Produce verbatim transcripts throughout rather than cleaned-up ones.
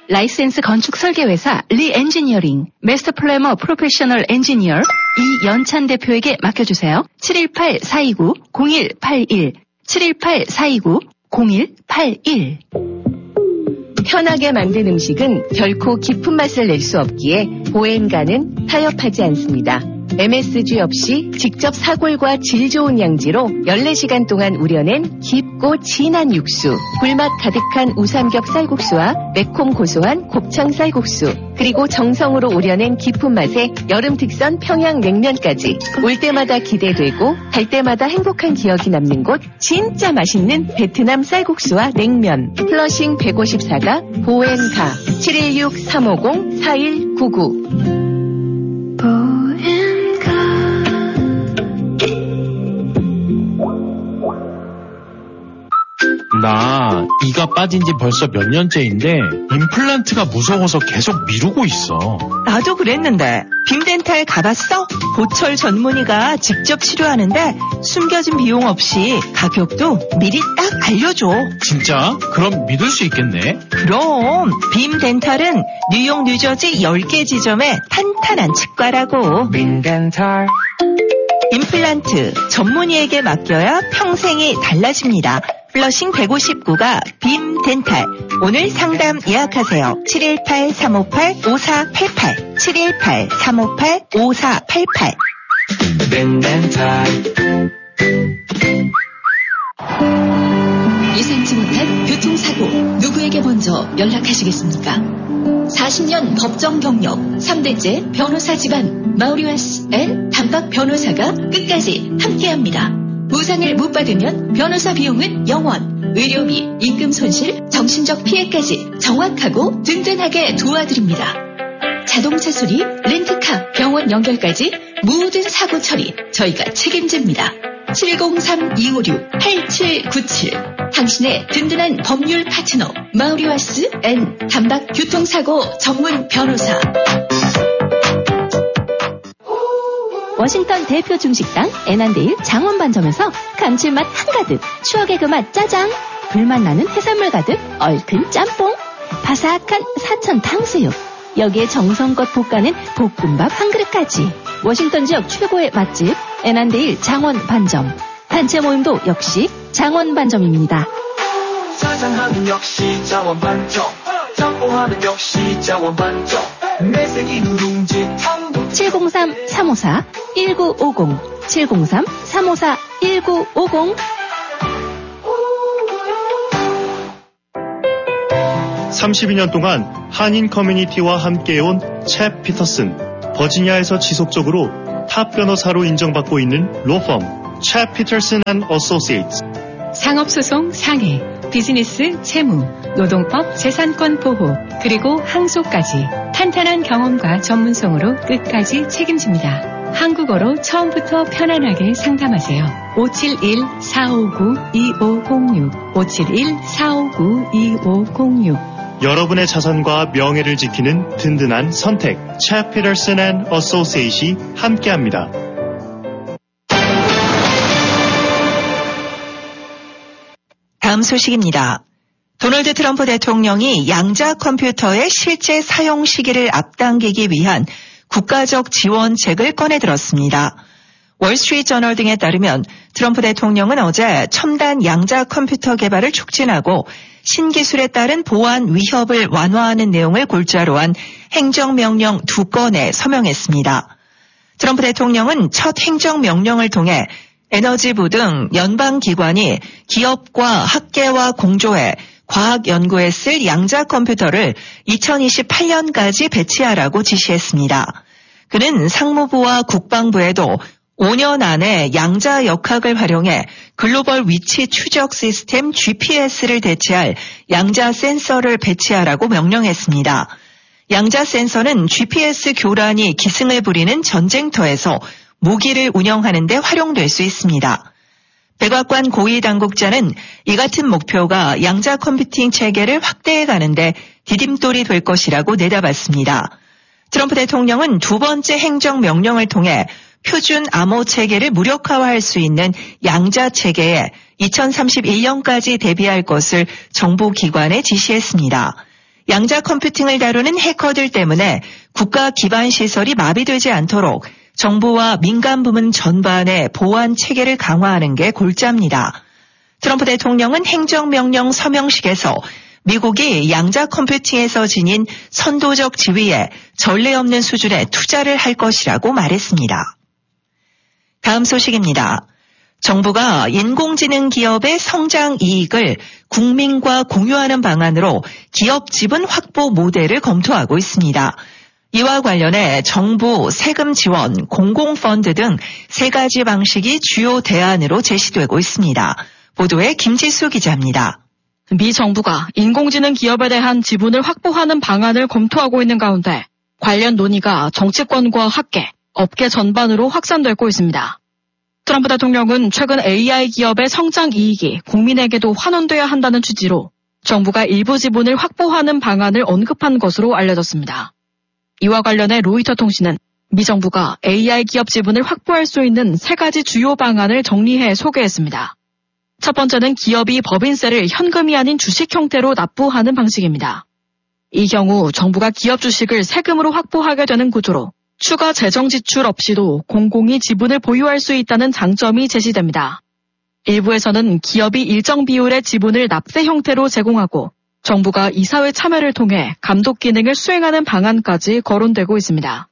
라이센스 건축 설계회사 리엔지니어링, 마스터 플래머 프로페셔널 엔지니어 이연찬 대표에게 맡겨주세요. 칠일팔 사이구 공일팔일 칠일팔 사이구 공일팔일. 편하게 만든 음식은 결코 깊은 맛을 낼 수 없기에 보엔가는 타협하지 않습니다. 엠에스지 없이 직접 사골과 질 좋은 양지로 열네 시간 동안 우려낸 깊고 진한 육수, 불맛 가득한 우삼겹 쌀국수와 매콤 고소한 곱창 쌀국수, 그리고 정성으로 우려낸 깊은 맛에 여름 특선 평양 냉면까지 올 때마다 기대되고 갈 때마다 행복한 기억이 남는 곳, 진짜 맛있는 베트남 쌀국수와 냉면. 플러싱 백오십사가 보엔가 칠일육 삼오공 사일구구. 나 이가 빠진 지 벌써 몇 년째인데 임플란트가 무서워서 계속 미루고 있어. 나도 그랬는데 빔덴탈 가봤어? 보철 전문의가 직접 치료하는데 숨겨진 비용 없이 가격도 미리 딱 알려줘. 진짜? 그럼 믿을 수 있겠네. 그럼 빔덴탈은 뉴욕, 뉴저지 열 개 지점에 탄탄한 치과라고. 빔덴탈. 임플란트 전문의에게 맡겨야 평생이 달라집니다. 플러싱 백오십구가 빔덴탈. 오늘 상담 예약하세요. 칠일팔 삼오팔 오사팔팔 칠일팔 삼오팔 오사팔팔. 빔덴탈. 예상치 못한 교통사고 누구에게 먼저 연락하시겠습니까? 사십 년 법정 경력 삼 대째 변호사 집안 마우리와스 앤 단박 변호사가 끝까지 함께합니다. 보상을 못 받으면 변호사 비용은 영원, 의료비, 임금 손실, 정신적 피해까지 정확하고 든든하게 도와드립니다. 자동차 수리, 렌트카, 병원 연결까지 모든 사고 처리 저희가 책임집니다. 칠공삼 이오육 팔칠구칠. 당신의 든든한 법률 파트너 마우리와스 앤 단박 교통사고 전문 변호사. 워싱턴 대표 중식당 애난데일 장원반점에서 감칠맛 한가득, 추억의 그 맛 짜장, 불맛 나는 해산물 가득 얼큰 짬뽕, 바삭한 사천 탕수육, 여기에 정성껏 볶아낸 볶음밥 한 그릇까지. 워싱턴 지역 최고의 맛집 애난데일 장원반점. 단체 모임도 역시 장원반점입니다. 짜장하면 역시 장원반점, 짬뽕하면 역시 장원반점, 매생이 누룽지 탕. 칠공삼 삼오사 일구오공 칠공삼 삼오사 일구오공. 삼십이 년 동안 한인 커뮤니티와 함께해온 챕 피터슨, 버지니아에서 지속적으로 탑 변호사로 인정받고 있는 로펌 챕 피터슨 앤 어소시에이츠. 상업소송 상해, 비즈니스 채무, 노동법 재산권 보호, 그리고 항소까지 탄탄한 경험과 전문성으로 끝까지 책임집니다. 한국어로 처음부터 편안하게 상담하세요. 오칠일 사오구 이오공육 오칠일 사오구 이오공육. 여러분의 자산과 명예를 지키는 든든한 선택, 챕 피터슨 앤 어소시에이츠이 함께합니다. 다음 소식입니다. 도널드 트럼프 대통령이 양자 컴퓨터의 실제 사용 시기를 앞당기기 위한 국가적 지원책을 꺼내들었습니다. 월스트리트저널 등에 따르면 트럼프 대통령은 어제 첨단 양자 컴퓨터 개발을 촉진하고 신기술에 따른 보안 위협을 완화하는 내용을 골자로 한 행정명령 두 건에 서명했습니다. 트럼프 대통령은 첫 행정명령을 통해 에너지부 등 연방기관이 기업과 학계와 공조해 과학 연구에 쓸 양자 컴퓨터를 이천이십팔 년까지 배치하라고 지시했습니다. 그는 상무부와 국방부에도 오 년 안에 양자 역학을 활용해 글로벌 위치 추적 시스템 지피에스를 대체할 양자 센서를 배치하라고 명령했습니다. 양자 센서는 지피에스 교란이 기승을 부리는 전쟁터에서 무기를 운영하는 데 활용될 수 있습니다. 백악관 고위 당국자는 이 같은 목표가 양자 컴퓨팅 체계를 확대해 가는데 디딤돌이 될 것이라고 내다봤습니다. 트럼프 대통령은 두 번째 행정명령을 통해 표준 암호 체계를 무력화할 수 있는 양자 체계에 이천삼십일 년까지 대비할 것을 정부 기관에 지시했습니다. 양자 컴퓨팅을 다루는 해커들 때문에 국가 기반 시설이 마비되지 않도록 정부와 민간 부문 전반의 보안 체계를 강화하는 게 골자입니다. 트럼프 대통령은 행정명령 서명식에서 미국이 양자 컴퓨팅에서 지닌 선도적 지위에 전례 없는 수준의 투자를 할 것이라고 말했습니다. 다음 소식입니다. 정부가 인공지능 기업의 성장 이익을 국민과 공유하는 방안으로 기업 지분 확보 모델을 검토하고 있습니다. 이와 관련해 정부, 세금 지원, 공공펀드 등 세 가지 방식이 주요 대안으로 제시되고 있습니다. 보도에 김지수 기자입니다. 미 정부가 인공지능 기업에 대한 지분을 확보하는 방안을 검토하고 있는 가운데 관련 논의가 정치권과 학계, 업계 전반으로 확산되고 있습니다. 트럼프 대통령은 최근 에이아이 기업의 성장 이익이 국민에게도 환원돼야 한다는 취지로 정부가 일부 지분을 확보하는 방안을 언급한 것으로 알려졌습니다. 이와 관련해 로이터 통신은 미 정부가 에이아이 기업 지분을 확보할 수 있는 세 가지 주요 방안을 정리해 소개했습니다. 첫 번째는 기업이 법인세를 현금이 아닌 주식 형태로 납부하는 방식입니다. 이 경우 정부가 기업 주식을 세금으로 확보하게 되는 구조로 추가 재정 지출 없이도 공공이 지분을 보유할 수 있다는 장점이 제시됩니다. 일부에서는 기업이 일정 비율의 지분을 납세 형태로 제공하고 정부가 이사회 참여를 통해 감독 기능을 수행하는 방안까지 거론되고 있습니다.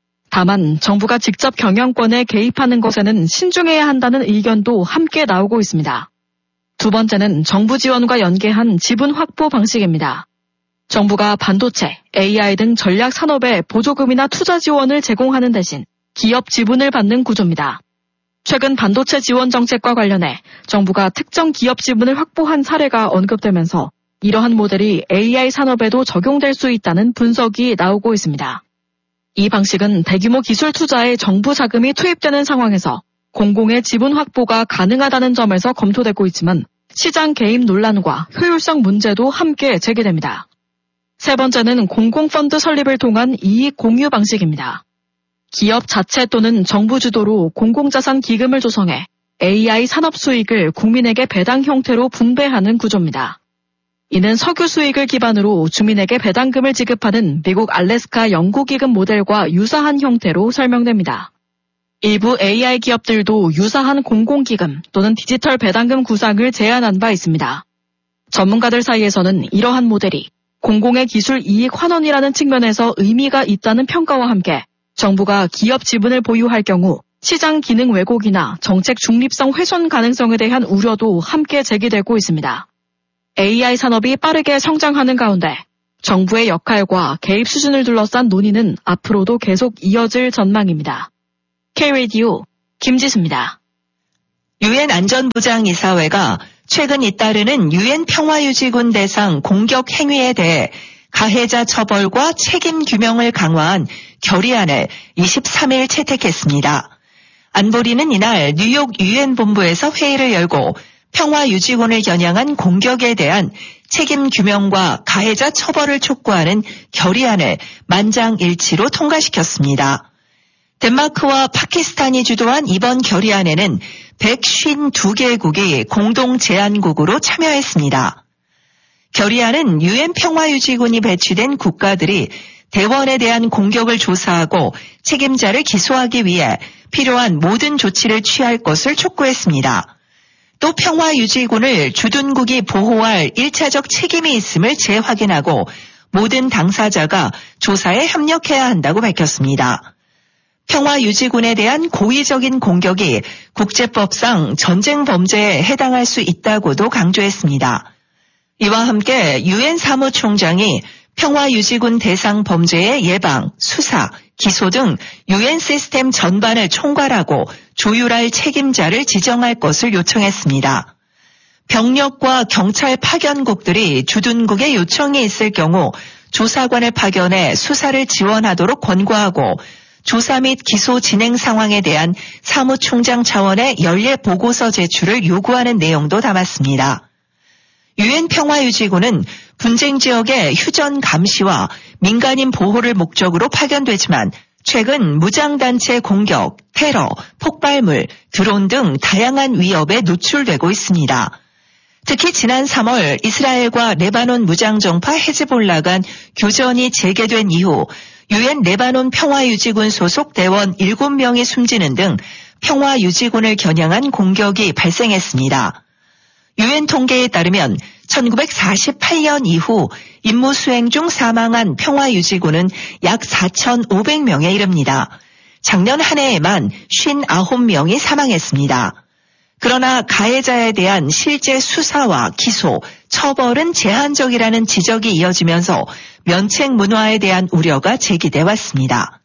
다만 정부가 직접 경영권에 개입하는 것에는 신중해야 한다는 의견도 함께 나오고 있습니다. 두 번째는 정부 지원과 연계한 지분 확보 방식입니다. 정부가 반도체, 에이아이 등 전략 산업에 보조금이나 투자 지원을 제공하는 대신 기업 지분을 받는 구조입니다. 최근 반도체 지원 정책과 관련해 정부가 특정 기업 지분을 확보한 사례가 언급되면서 이러한 모델이 에이아이 산업에도 적용될 수 있다는 분석이 나오고 있습니다. 이 방식은 대규모 기술 투자에 정부 자금이 투입되는 상황에서 공공의 지분 확보가 가능하다는 점에서 검토되고 있지만 시장 개입 논란과 효율성 문제도 함께 제기됩니다. 세 번째는 공공펀드 설립을 통한 이익 공유 방식입니다. 기업 자체 또는 정부 주도로 공공자산 기금을 조성해 에이아이 산업 수익을 국민에게 배당 형태로 분배하는 구조입니다. 이는 석유 수익을 기반으로 주민에게 배당금을 지급하는 미국 알래스카 연구기금 모델과 유사한 형태로 설명됩니다. 일부 에이아이 기업들도 유사한 공공기금 또는 디지털 배당금 구상을 제안한 바 있습니다. 전문가들 사이에서는 이러한 모델이 공공의 기술 이익 환원이라는 측면에서 의미가 있다는 평가와 함께 정부가 기업 지분을 보유할 경우 시장 기능 왜곡이나 정책 중립성 훼손 가능성에 대한 우려도 함께 제기되고 있습니다. 에이아이 산업이 빠르게 성장하는 가운데 정부의 역할과 개입 수준을 둘러싼 논의는 앞으로도 계속 이어질 전망입니다. K-라디오 김지수입니다. 유엔 안전보장이사회가 최근 잇따르는 유엔 평화유지군 대상 공격 행위에 대해 가해자 처벌과 책임 규명을 강화한 결의안을 이십삼 일 채택했습니다. 안보리는 이날 뉴욕 유엔 본부에서 회의를 열고 평화유지군을 겨냥한 공격에 대한 책임 규명과 가해자 처벌을 촉구하는 결의안을 만장일치로 통과시켰습니다. 덴마크와 파키스탄이 주도한 이번 결의안에는 백오십이 개국이 공동 제안국으로 참여했습니다. 결의안은 유엔 평화유지군이 배치된 국가들이 대원에 대한 공격을 조사하고 책임자를 기소하기 위해 필요한 모든 조치를 취할 것을 촉구했습니다. 또 평화유지군을 주둔국이 보호할 일차적 책임이 있음을 재확인하고 모든 당사자가 조사에 협력해야 한다고 밝혔습니다. 평화유지군에 대한 고의적인 공격이 국제법상 전쟁 범죄에 해당할 수 있다고도 강조했습니다. 이와 함께 유엔 사무총장이 평화유지군 대상 범죄의 예방, 수사, 기소 등 유엔 시스템 전반을 총괄하고 조율할 책임자를 지정할 것을 요청했습니다. 병력과 경찰 파견국들이 주둔국에 요청이 있을 경우 조사관을 파견해 수사를 지원하도록 권고하고 조사 및 기소 진행 상황에 대한 사무총장 차원의 연례 보고서 제출을 요구하는 내용도 담았습니다. 유엔 평화유지군은 분쟁 지역의 휴전 감시와 민간인 보호를 목적으로 파견되지만 최근 무장단체 공격, 테러, 폭발물, 드론 등 다양한 위협에 노출되고 있습니다. 특히 지난 삼월 이스라엘과 레바논 무장정파 헤즈볼라 간 교전이 재개된 이후 유엔 레바논 평화유지군 소속 대원 일곱 명이 숨지는 등 평화유지군을 겨냥한 공격이 발생했습니다. 유엔 통계에 따르면 천구백사십팔 년 이후 임무 수행 중 사망한 평화유지군은 약 사천오백 명에 이릅니다. 작년 한 해에만 오십구 명이 사망했습니다. 그러나 가해자에 대한 실제 수사와 기소, 처벌은 제한적이라는 지적이 이어지면서 면책 문화에 대한 우려가 제기돼 왔습니다.